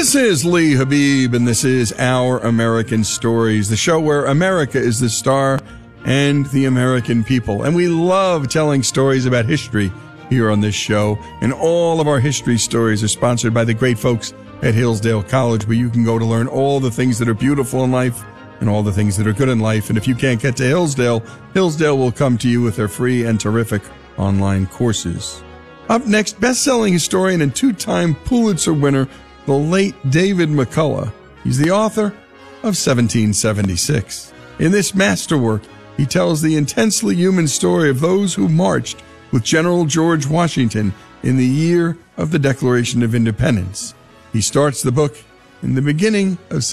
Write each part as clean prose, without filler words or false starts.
This is Lee Habib, and this is Our American Stories, the show where America is the star and the American people. And we love telling stories about history here on this show. And all of our history stories are sponsored by the great folks at Hillsdale College, where you can go to learn all the things that are beautiful in life and all the things that are good in life. And if you can't get to Hillsdale, Hillsdale will come to you with their free and terrific online courses. Up next, best-selling historian and two-time Pulitzer winner, the late David McCullough. He's the author of 1776. In this masterwork, he tells the intensely human story of those who marched with General George Washington in the year of the Declaration of Independence. He starts the book in the beginning of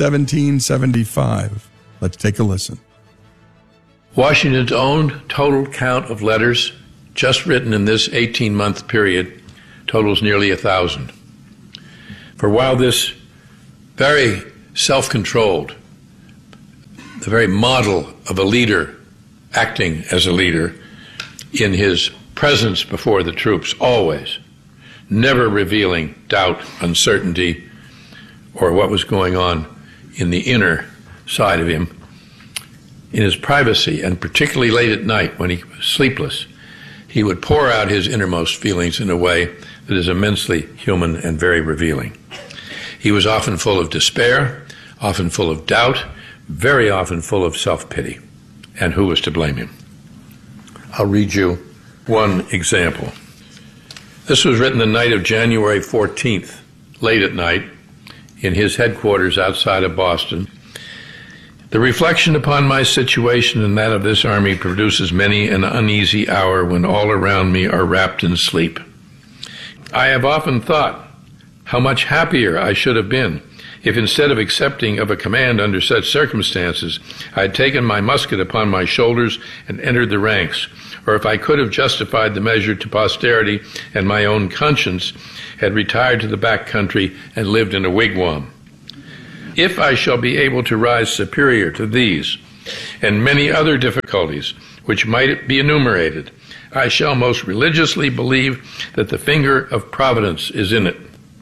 1775. Let's take a listen. Washington's own total count of letters just written in this 18-month period totals nearly 1,000. For while this very self-controlled, the very model of a leader acting as a leader in his presence before the troops always, never revealing doubt, uncertainty, or what was going on in the inner side of him, in his privacy, and particularly late at night when he was sleepless, he would pour out his innermost feelings in a way that is immensely human and very revealing. He was often full of despair, often full of doubt, very often full of self-pity. And who was to blame him? I'll read you one example. This was written the night of January 14th, late at night, in his headquarters outside of Boston. The reflection upon my situation and that of this army produces many an uneasy hour when all around me are wrapped in sleep. I have often thought how much happier I should have been if instead of accepting of a command under such circumstances, I had taken my musket upon my shoulders and entered the ranks, or if I could have justified the measure to posterity and my own conscience, had retired to the back country and lived in a wigwam. If I shall be able to rise superior to these and many other difficulties which might be enumerated, I shall most religiously believe that the finger of Providence is in it.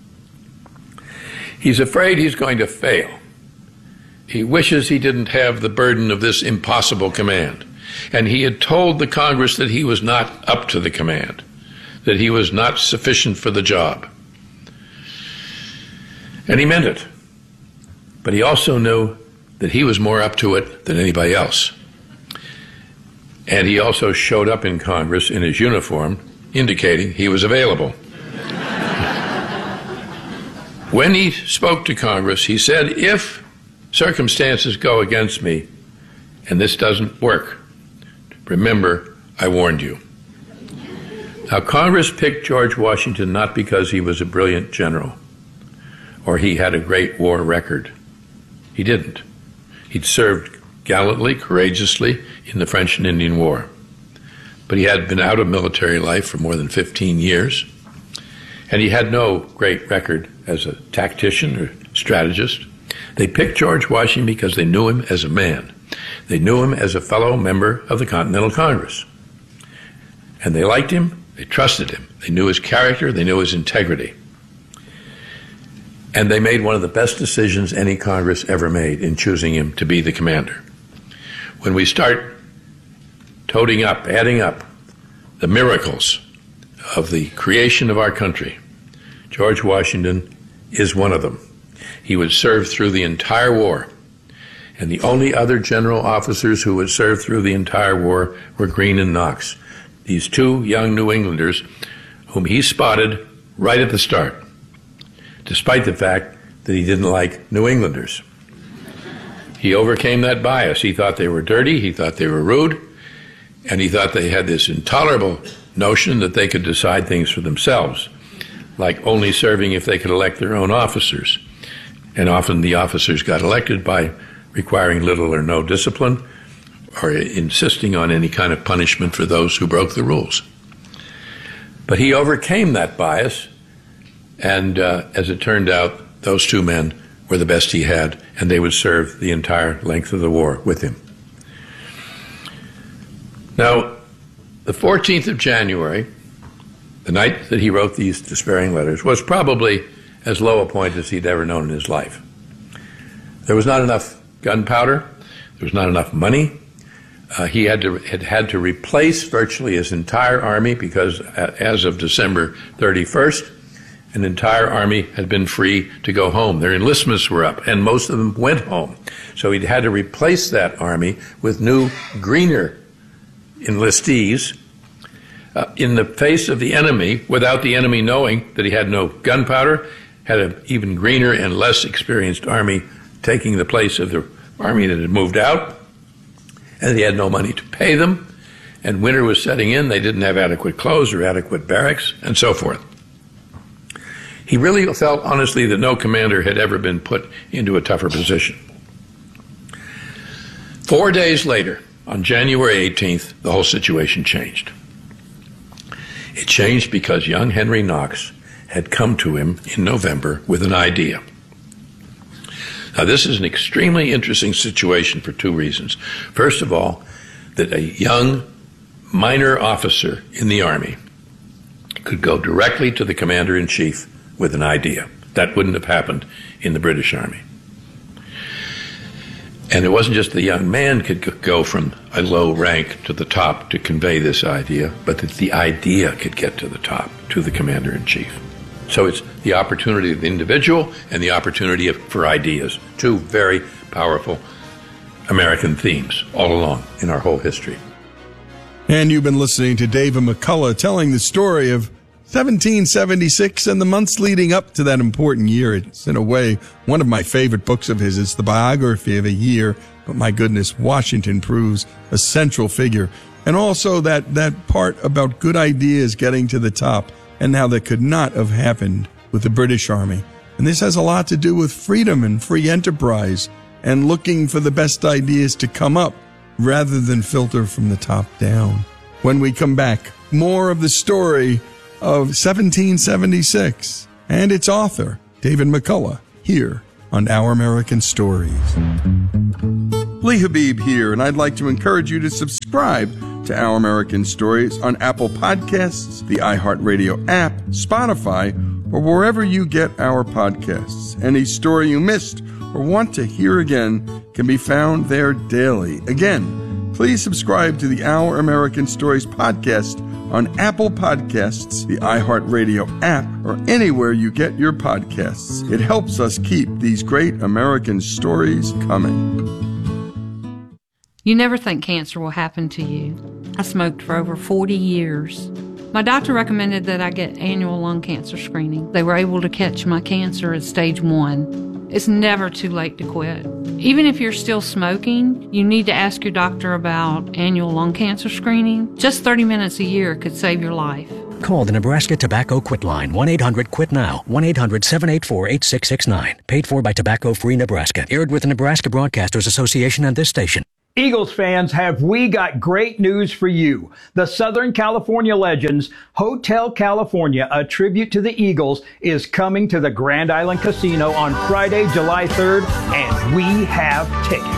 He's afraid he's going to fail. He wishes he didn't have the burden of this impossible command. And he had told the Congress that he was not up to the command, that he was not sufficient for the job. And he meant it. But he also knew that he was more up to it than anybody else. And he also showed up in Congress in his uniform, indicating he was available. When he spoke to Congress, he said, if circumstances go against me and this doesn't work, remember, I warned you. Now, Congress picked George Washington not because he was a brilliant general or he had a great war record. He didn't. He'd served gallantly, courageously in the French and Indian War. But he had been out of military life for more than 15 years, and he had no great record as a tactician or strategist. They picked George Washington because they knew him as a man. They knew him as a fellow member of the Continental Congress. And they liked him, they trusted him, they knew his character, they knew his integrity. And they made one of the best decisions any Congress ever made in choosing him to be the commander. When we start toting up, adding up the miracles of the creation of our country, George Washington is one of them. He would serve through the entire war, and the only other general officers who would serve through the entire war were Greene and Knox, these two young New Englanders whom he spotted right at the start, despite the fact that he didn't like New Englanders. He overcame that bias. He thought they were dirty, he thought they were rude, and he thought they had this intolerable notion that they could decide things for themselves, like only serving if they could elect their own officers. And often the officers got elected by requiring little or no discipline or insisting on any kind of punishment for those who broke the rules. But he overcame that bias, and as it turned out, those two men were the best he had, and they would serve the entire length of the war with him. Now, the 14th of January, the night that he wrote these despairing letters, was probably as low a point as he'd ever known in his life. There was not enough gunpowder. There was not enough money. He had to replace virtually his entire army because as of December 31st, an entire army had been free to go home. Their enlistments were up, and most of them went home. So he had to replace that army with new, greener enlistees in the face of the enemy, without the enemy knowing that he had no gunpowder, had an even greener and less experienced army taking the place of the army that had moved out, and he had no money to pay them, and winter was setting in. They didn't have adequate clothes or adequate barracks, and so forth. He really felt, honestly, that no commander had ever been put into a tougher position. 4 days later, on January 18th, the whole situation changed. It changed because young Henry Knox had come to him in November with an idea. Now, this is an extremely interesting situation for two reasons. First of all, that a young minor officer in the Army could go directly to the commander-in-chief with an idea. That wouldn't have happened in the British Army. And it wasn't just the young man could go from a low rank to the top to convey this idea, but that the idea could get to the top, to the commander-in-chief. So it's the opportunity of the individual and the opportunity for ideas, two very powerful American themes all along in our whole history. And you've been listening to David McCullough telling the story of 1776 and the months leading up to that important year. It's, in a way, one of my favorite books of his. It's the biography of a year, but my goodness, Washington proves a central figure. And also that part about good ideas getting to the top and how that could not have happened with the British Army. And this has a lot to do with freedom and free enterprise and looking for the best ideas to come up rather than filter from the top down. When we come back, more of the story of 1776 and its author, David McCullough, here on Our American Stories. Lee Habib here, and I'd like to encourage you to subscribe to Our American Stories on Apple Podcasts, the iHeartRadio app, Spotify, or wherever you get our podcasts. Any story you missed or want to hear again can be found there daily. Again, please subscribe to the Our American Stories podcast on Apple Podcasts, the iHeartRadio app, or anywhere you get your podcasts. It helps us keep these great American stories coming. You never think cancer will happen to you. I smoked for over 40 years. My doctor recommended that I get annual lung cancer screening. They were able to catch my cancer at stage 1. It's never too late to quit. Even if you're still smoking, you need to ask your doctor about annual lung cancer screening. Just 30 minutes a year could save your life. Call the Nebraska Tobacco Quit Line, 1-800-QUIT-NOW, 1-800-784-8669. Paid for by Tobacco Free Nebraska. Aired with the Nebraska Broadcasters Association and this station. Eagles fans, have we got great news for you. The Southern California Legends, Hotel California, a tribute to the Eagles, is coming to the Grand Island Casino on Friday, July 3rd, and we have tickets.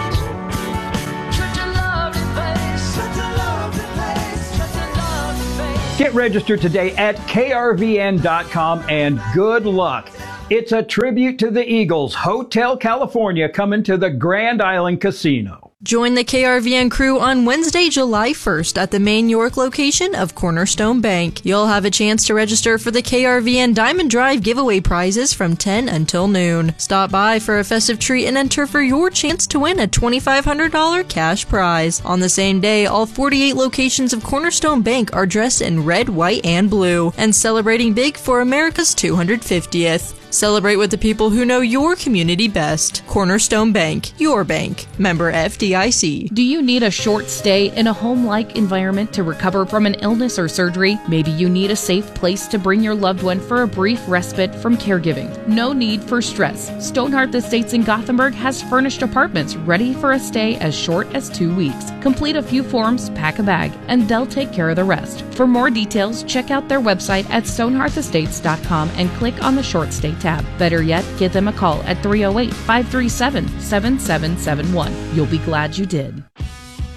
Get registered today at krvn.com and good luck. It's a tribute to the Eagles, Hotel California, coming to the Grand Island Casino. Join the KRVN crew on Wednesday, July 1st at the main York location of Cornerstone Bank. You'll have a chance to register for the KRVN Diamond Drive giveaway prizes from 10 until noon. Stop by for a festive treat and enter for your chance to win a $2,500 cash prize. On the same day, all 48 locations of Cornerstone Bank are dressed in red, white, and blue and celebrating big for America's 250th. Celebrate with the people who know your community best. Cornerstone Bank, your bank. Member FDIC. Do you need a short stay in a home-like environment to recover from an illness or surgery? Maybe you need a safe place to bring your loved one for a brief respite from caregiving. No need for stress. Stonehearth Estates in Gothenburg has furnished apartments ready for a stay as short as 2 weeks. Complete a few forms, pack a bag, and they'll take care of the rest. For more details, check out their website at stonehearthestates.com and click on the short stay tab. Better yet, give them a call at 308-537-7771. You'll be glad you did.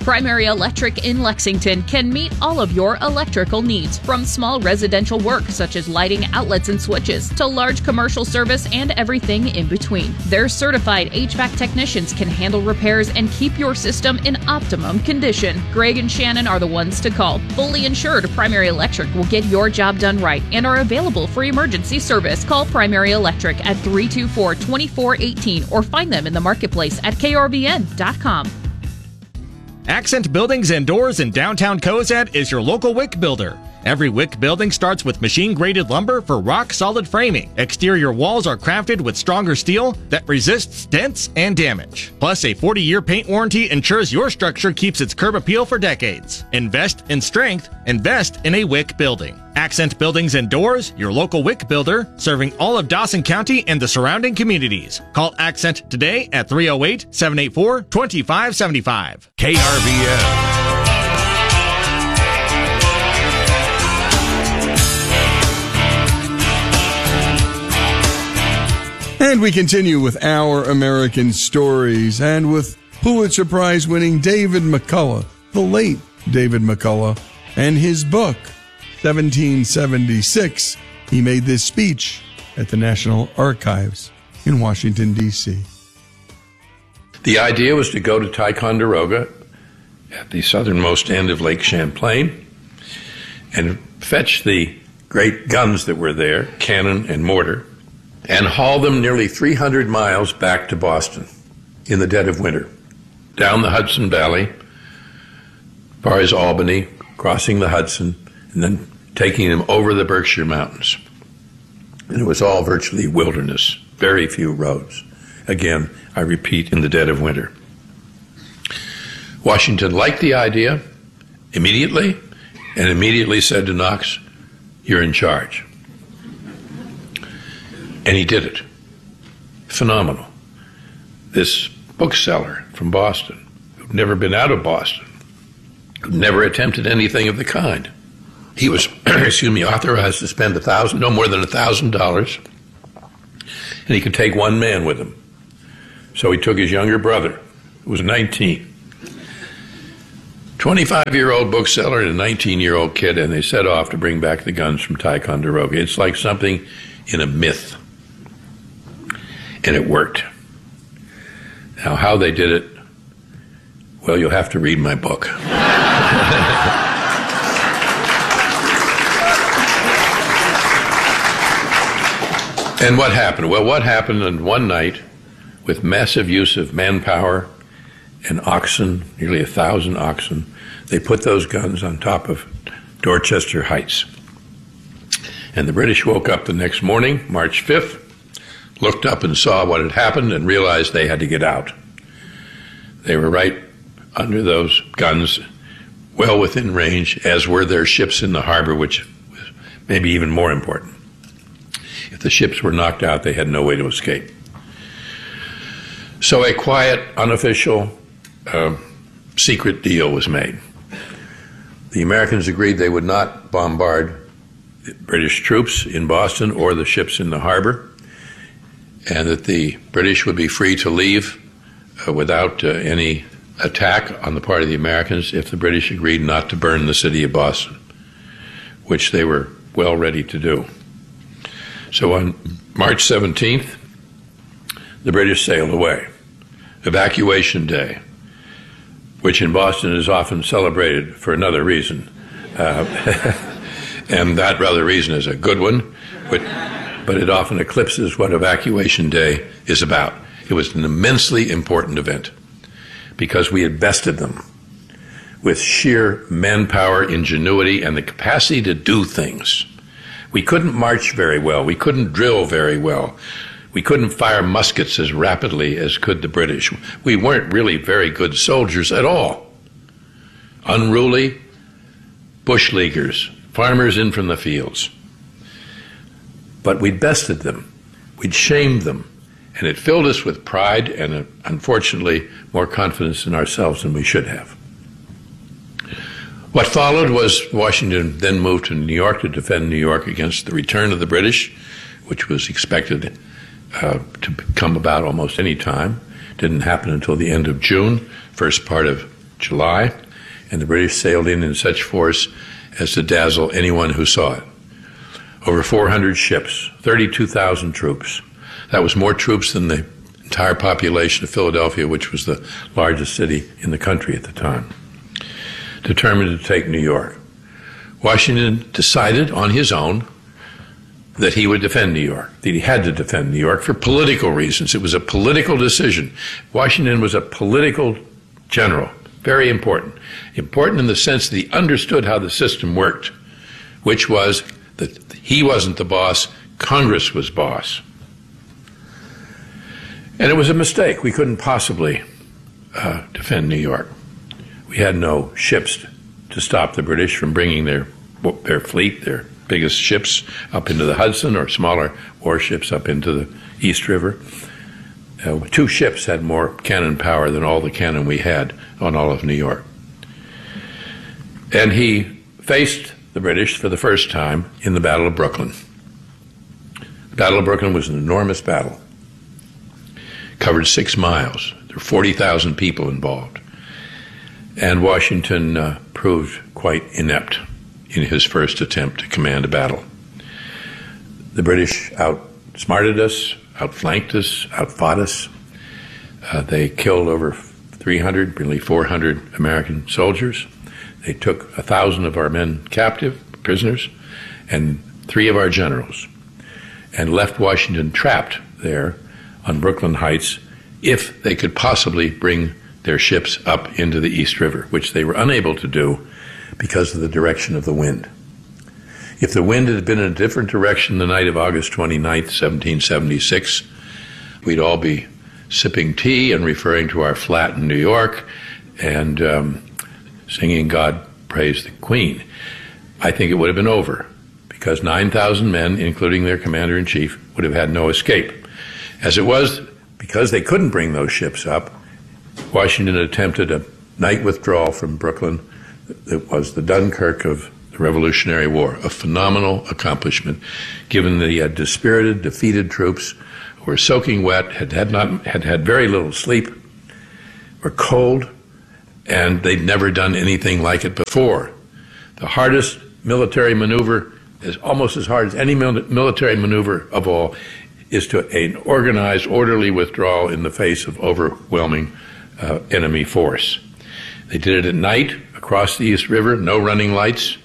Primary Electric in Lexington can meet all of your electrical needs, from small residential work such as lighting, outlets, and switches, to large commercial service and everything in between. Their certified HVAC technicians can handle repairs and keep your system in optimum condition. Greg and Shannon are the ones to call. Fully insured, Primary Electric will get your job done right and are available for emergency service. Call Primary Electric at 324-2418 or find them in the marketplace at krvn.com. Accent Buildings and Doors in downtown Cozad is your local WIC builder. Every WIC building starts with machine-graded lumber for rock-solid framing. Exterior walls are crafted with stronger steel that resists dents and damage. Plus, a 40-year paint warranty ensures your structure keeps its curb appeal for decades. Invest in strength. Invest in a WIC building. Accent Buildings and Doors, your local WIC builder, serving all of Dawson County and the surrounding communities. Call Accent today at 308-784-2575. KRVN. And we continue with Our American Stories, and with Pulitzer Prize winning David McCullough, the late David McCullough, and his book, 1776. He made this speech at the National Archives in Washington, D.C. The idea was to go to Ticonderoga at the southernmost end of Lake Champlain and fetch the great guns that were there, cannon and mortar, and haul them nearly 300 miles back to Boston in the dead of winter, down the Hudson Valley, as far as Albany, crossing the Hudson, and then taking them over the Berkshire Mountains. And it was all virtually wilderness, very few roads. Again, I repeat, in the dead of winter. Washington liked the idea immediately, and immediately said to Knox, "You're in charge." And he did it. Phenomenal. This bookseller from Boston, who'd never been out of Boston, who'd never attempted anything of the kind, he was, authorized to spend no more than $1,000, and he could take one man with him. So he took his younger brother, who was 19, 25-year-old bookseller and a 19-year-old kid, and they set off to bring back the guns from Ticonderoga. It's like something in a myth. And it worked. Now, how they did it, well, you'll have to read my book. And what happened? Well, what happened on one night, with massive use of manpower and oxen, nearly 1,000 oxen, they put those guns on top of Dorchester Heights. And the British woke up the next morning, March 5th, looked up and saw what had happened and realized they had to get out. They were right under those guns, well within range, as were their ships in the harbor, which was maybe even more important. If the ships were knocked out, they had no way to escape. So a quiet, unofficial, secret deal was made. The Americans agreed they would not bombard the British troops in Boston or the ships in the harbor, and that the British would be free to leave without any attack on the part of the Americans if the British agreed not to burn the city of Boston, which they were well ready to do. So on March 17th, the British sailed away. Evacuation Day, which in Boston is often celebrated for another reason. And that rather reason is a good one, but it often eclipses what Evacuation Day is about. It was an immensely important event because we had bested them with sheer manpower, ingenuity, and the capacity to do things. We couldn't march very well. We couldn't drill very well. We couldn't fire muskets as rapidly as could the British. We weren't really very good soldiers at all. Unruly bush leaguers, farmers in from the fields. But we'd bested them. We'd shamed them. And it filled us with pride and, unfortunately, more confidence in ourselves than we should have. What followed was Washington then moved to New York to defend New York against the return of the British, which was expected to come about almost any time. Didn't happen until the end of June, first part of July, and the British sailed in such force as to dazzle anyone who saw it. Over 400 ships, 32,000 troops. That was more troops than the entire population of Philadelphia, which was the largest city in the country at the time, determined to take New York. Washington decided on his own that he would defend New York, that he had to defend New York for political reasons. It was a political decision. Washington was a political general, very important. Important in the sense that he understood how the system worked, which was that he wasn't the boss, Congress was boss. And it was a mistake. We couldn't possibly defend New York. We had no ships to stop the British from bringing their fleet, their biggest ships, up into the Hudson, or smaller warships up into the East River. 2 ships had more cannon power than all the cannon we had on all of New York. And he faced the British for the first time in the Battle of Brooklyn. The Battle of Brooklyn was an enormous battle. Covered 6 miles. There were 40,000 people involved. And Washington proved quite inept in his first attempt to command a battle. The British outsmarted us, outflanked us, outfought us. They killed over 300, nearly 400 American soldiers. They took 1,000 of our men captive, prisoners, and 3 of our generals, and left Washington trapped there on Brooklyn Heights if they could possibly bring their ships up into the East River, which they were unable to do because of the direction of the wind. If the wind had been in a different direction the night of August 29th, 1776, we'd all be sipping tea and referring to our flat in New York and singing God Praise the Queen. I think it would have been over, because 9,000 men, including their commander-in-chief, would have had no escape. As it was, because they couldn't bring those ships up, Washington attempted a night withdrawal from Brooklyn. It was the Dunkirk of the Revolutionary War, a phenomenal accomplishment, given that he had dispirited, defeated troops who were soaking wet, had had very little sleep, were cold, and they'd never done anything like it before. The hardest military maneuver, is almost as hard as any military maneuver of all, is to an organized, orderly withdrawal in the face of overwhelming enemy force. They did it at night across the East River, no running lights.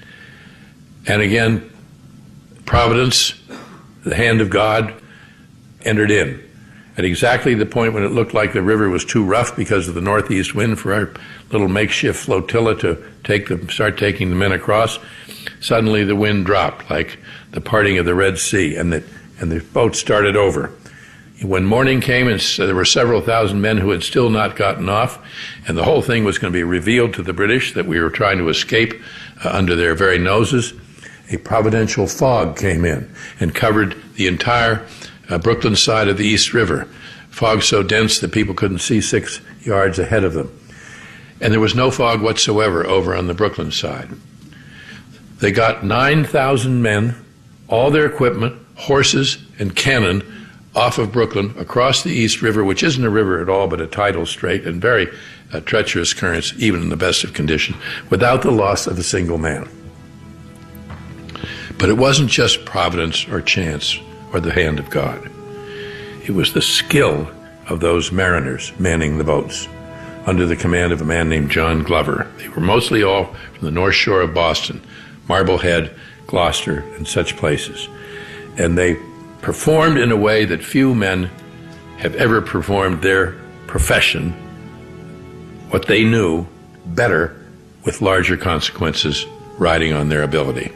And again, Providence, the hand of God, entered in at exactly the point when it looked like the river was too rough because of the northeast wind for our little makeshift flotilla to start taking the men across. Suddenly the wind dropped like the parting of the Red Sea, and the boat started over. When morning came, and there were several thousand men who had still not gotten off, and the whole thing was going to be revealed to the British that we were trying to escape under their very noses, a providential fog came in and covered the entire Brooklyn side of the East River. Fog so dense that people couldn't see 6 yards ahead of them. And there was no fog whatsoever over on the Brooklyn side. They got 9,000 men, all their equipment, horses, and cannon off of Brooklyn, across the East River, which isn't a river at all but a tidal strait and very treacherous currents, even in the best of condition, without the loss of a single man. But it wasn't just providence or chance or the hand of God. It was the skill of those mariners manning the boats under the command of a man named John Glover. They were mostly all from the North Shore of Boston, Marblehead, Gloucester, and such places. And they performed in a way that few men have ever performed their profession, what they knew, better with larger consequences riding on their ability.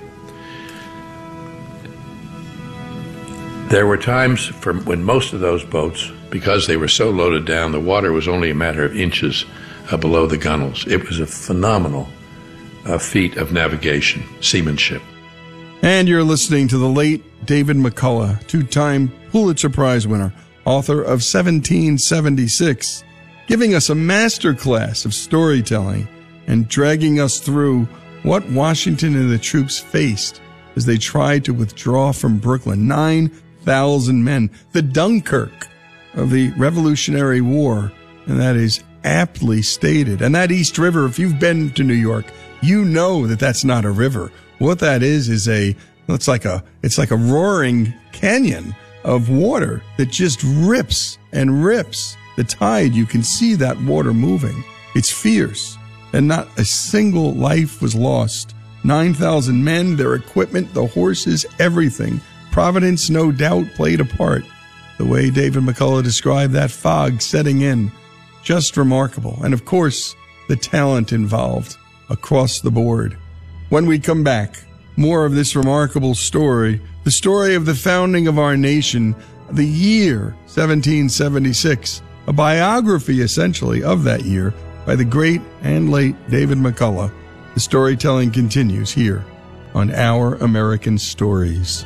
There were times when most of those boats, because they were so loaded down, the water was only a matter of inches below the gunwales. It was a phenomenal feat of navigation, seamanship. And you're listening to the late David McCullough, 2-time Pulitzer Prize winner, author of 1776, giving us a master class of storytelling and dragging us through what Washington and the troops faced as they tried to withdraw from Brooklyn. 9,000 men, the Dunkirk of the Revolutionary War, and that is aptly stated. And that East River, if you've been to New York, you know that that's not a river. What that is it's like a roaring canyon of water that just rips and rips. The tide, you can see that water moving. It's fierce, and not a single life was lost. 9,000 men, their equipment, the horses, everything. Providence, no doubt, played a part. The way David McCullough described that fog setting in, just remarkable. And of course, the talent involved across the board. When we come back, more of this remarkable story, the story of the founding of our nation, the year 1776, a biography essentially of that year by the great and late David McCullough. The storytelling continues here on Our American Stories.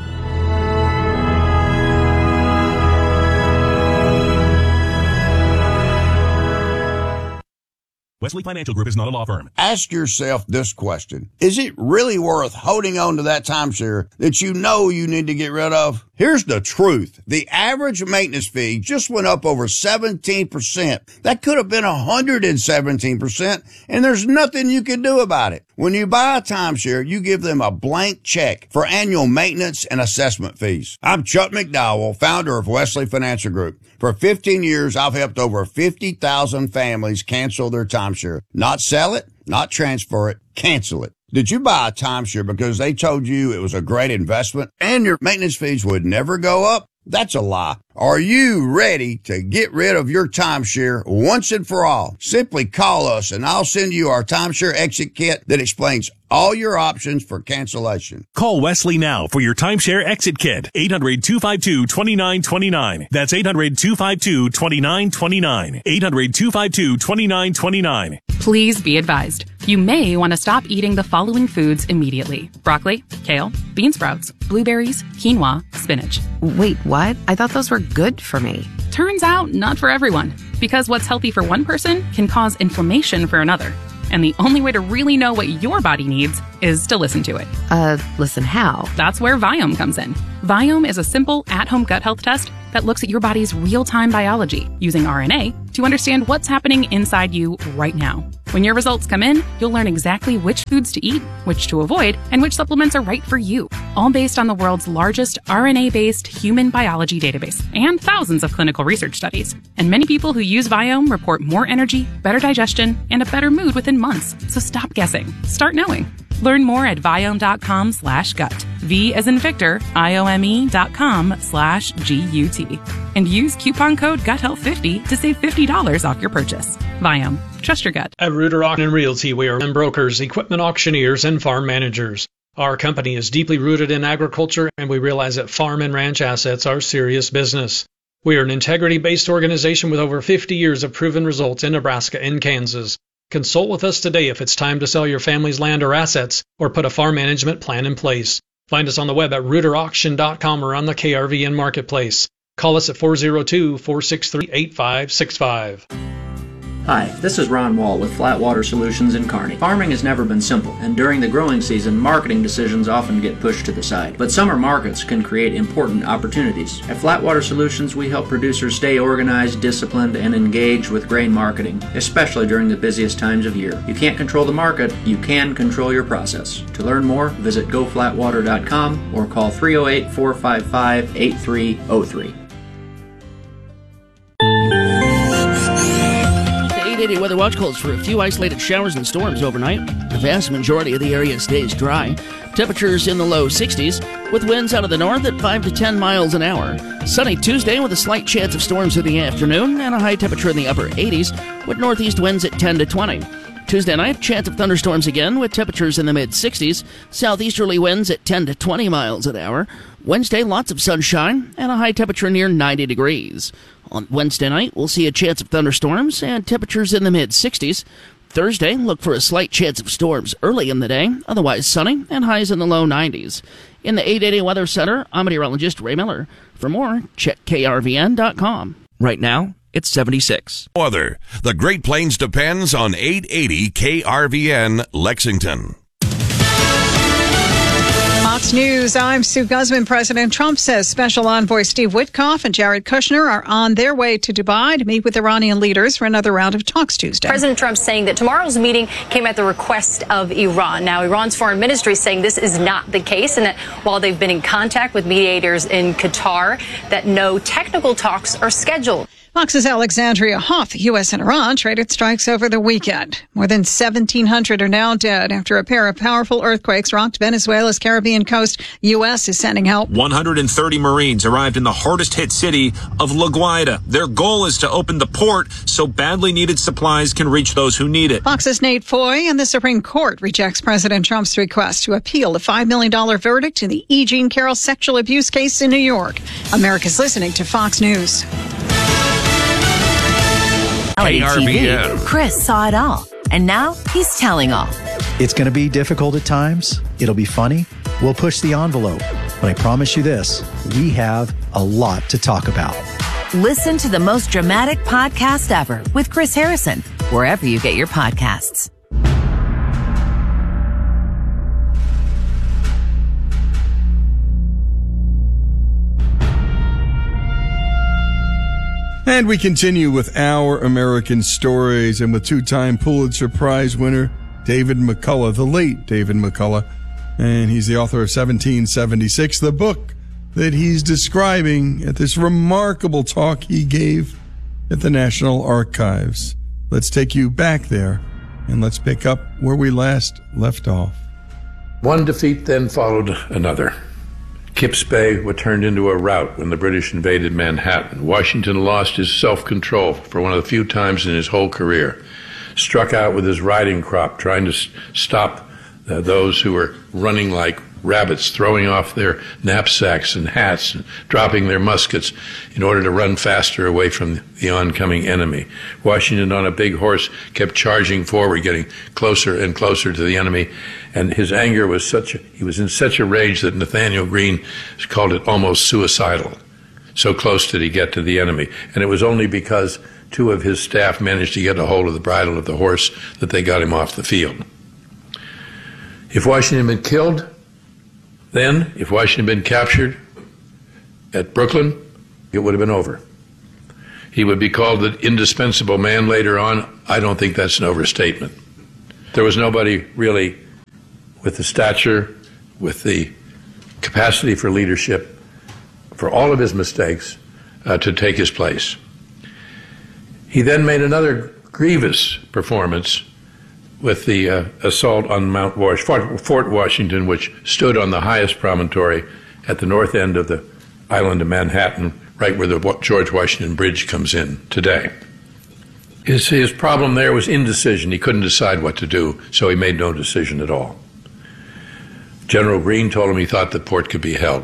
Wesley Financial Group is not a law firm. Ask yourself this question. Is it really worth holding on to that timeshare that you know you need to get rid of? Here's the truth. The average maintenance fee just went up over 17%. That could have been 117%, and there's nothing you can do about it. When you buy a timeshare, you give them a blank check for annual maintenance and assessment fees. I'm Chuck McDowell, founder of Wesley Financial Group. For 15 years, I've helped over 50,000 families cancel their timeshare. Not sell it, not transfer it, cancel it. Did you buy a timeshare because they told you it was a great investment and your maintenance fees would never go up? That's a lie. Are you ready to get rid of your timeshare once and for all? Simply call us and I'll send you our timeshare exit kit that explains all your options for cancellation. Call Wesley now for your timeshare exit kit. 800-252-2929. That's 800-252-2929. 800-252-2929. Please be advised. You may want to stop eating the following foods immediately. Broccoli, kale, bean sprouts, blueberries, quinoa, spinach. Wait, what? I thought those were good for me. Turns out, not for everyone. Because what's healthy for one person can cause inflammation for another. And the only way to really know what your body needs is to listen to it. Listen how? That's where Viome comes in. Viome is a simple, at-home gut health test that looks at your body's real-time biology using RNA to understand what's happening inside you right now. When your results come in, you'll learn exactly which foods to eat, which to avoid, and which supplements are right for you. All based on the world's largest RNA-based human biology database and thousands of clinical research studies. And many people who use Viome report more energy, better digestion, and a better mood within months. So stop guessing. Start knowing. Learn more at Viome.com/gut. V as in Victor, IOME.com/GUT. And use coupon code GUTHEALTH50 to save $50 off your purchase. Viome. Trust your gut. At Reuter Auction and Realty, we are brokers, equipment auctioneers, and farm managers. Our company is deeply rooted in agriculture, and we realize that farm and ranch assets are serious business. We are an integrity-based organization with over 50 years of proven results in Nebraska and Kansas. Consult with us today if it's time to sell your family's land or assets or put a farm management plan in place. Find us on the web at reuterauction.com or on the KRVN Marketplace. Call us at 402-463-8565. Hi, this is Ron Wall with Flatwater Solutions in Kearney. Farming has never been simple, and during the growing season, marketing decisions often get pushed to the side. But summer markets can create important opportunities. At Flatwater Solutions, we help producers stay organized, disciplined, and engaged with grain marketing, especially during the busiest times of year. You can't control the market, you can control your process. To learn more, visit goflatwater.com or call 308-455-8303. 880 Weather Watch calls for a few isolated showers and storms overnight. The vast majority of the area stays dry. Temperatures in the low 60s, with winds out of the north at 5 to 10 miles an hour. Sunny Tuesday with a slight chance of storms in the afternoon and a high temperature in the upper 80s, with northeast winds at 10 to 20. Tuesday night, chance of thunderstorms again with temperatures in the mid-60s, southeasterly winds at 10 to 20 miles an hour. Wednesday, lots of sunshine and a high temperature near 90 degrees. On Wednesday night, we'll see a chance of thunderstorms and temperatures in the mid-60s. Thursday, look for a slight chance of storms early in the day, otherwise sunny and highs in the low 90s. In the 880 Weather Center, I'm meteorologist Ray Miller. For more, check krvn.com. Right now, it's 76. Weather. The Great Plains depends on 880 KRVN Lexington. Fox News, I'm Sue Guzman. President Trump says Special Envoy Steve Witkoff and Jared Kushner are on their way to Dubai to meet with Iranian leaders for another round of talks Tuesday. President Trump saying that tomorrow's meeting came at the request of Iran. Now, Iran's foreign ministry is saying this is not the case, and that while they've been in contact with mediators in Qatar, that no technical talks are scheduled. Fox's Alexandria Hoff. U.S. and Iran traded strikes over the weekend. More than 1,700 are now dead after a pair of powerful earthquakes rocked Venezuela's Caribbean coast. U.S. is sending help. 130 Marines arrived in the hardest-hit city of La Guaira. Their goal is to open the port so badly needed supplies can reach those who need it. Fox's Nate Foy. And the Supreme Court rejects President Trump's request to appeal the $5 million verdict in the E. Jean Carroll sexual abuse case in New York. America's listening to Fox News. KRVN. Chris saw it all, and now he's telling all. It's going to be difficult at times. It'll be funny. We'll push the envelope. But I promise you this, we have a lot to talk about. Listen to the most dramatic podcast ever with Chris Harrison, wherever you get your podcasts. And we continue with Our American Stories, and with two-time Pulitzer Prize winner David McCullough, the late David McCullough. And he's the author of 1776, the book that he's describing at this remarkable talk he gave at the National Archives. Let's take you back there, and let's pick up where we last left off. One defeat then followed another. Kips Bay was turned into a rout when the British invaded Manhattan. Washington lost his self-control for one of the few times in his whole career. Struck out with his riding crop, trying to stop those who were running like rabbits, throwing off their knapsacks and hats and dropping their muskets in order to run faster away from the oncoming enemy. Washington, on a big horse, kept charging forward, getting closer and closer to the enemy, and his anger was he was in such a rage that Nathaniel Greene called it almost suicidal. So close did he get to the enemy. And it was only because two of his staff managed to get a hold of the bridle of the horse that they got him off the field. If Washington had been killed, if Washington had been captured at Brooklyn, it would have been over. He would be called the indispensable man later on. I don't think that's an overstatement. There was nobody really with the stature, with the capacity for leadership, for all of his mistakes, to take his place. He then made another grievous performance with the assault on Fort Washington, which stood on the highest promontory at the north end of the island of Manhattan, right where the George Washington Bridge comes in today. His problem there was indecision. He couldn't decide what to do, so he made no decision at all. General Greene told him he thought the port could be held.